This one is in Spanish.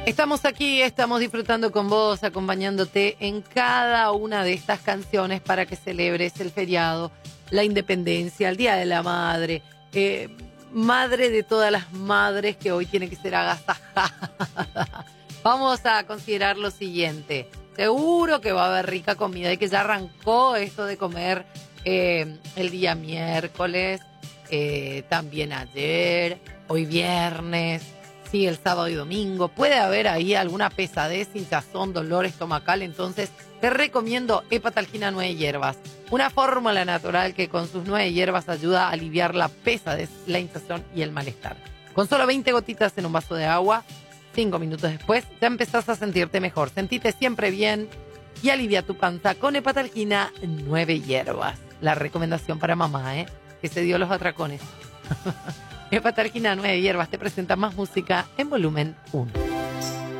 Estamos aquí, estamos disfrutando con vos, acompañándote en cada una de estas canciones para que celebres el feriado, la independencia, el Día de la Madre, madre de todas las madres que hoy tiene que ser agasajada. Vamos a considerar lo siguiente. Seguro que va a haber rica comida y que ya arrancó esto de comer el día miércoles, también ayer, hoy viernes. Sí, el sábado y domingo. Puede haber ahí alguna pesadez, hinchazón, dolor estomacal. Entonces, te recomiendo Hepatalgina 9 hierbas. Una fórmula natural que con sus 9 hierbas ayuda a aliviar la pesadez, la hinchazón y el malestar. Con solo 20 gotitas en un vaso de agua, 5 minutos después, ya empezás a sentirte mejor. Sentite siempre bien y alivia tu panza con Hepatalgina 9 hierbas. La recomendación para mamá, que se dio los atracones. Hepatalgina 9 hierbas te presenta más música en volumen 1.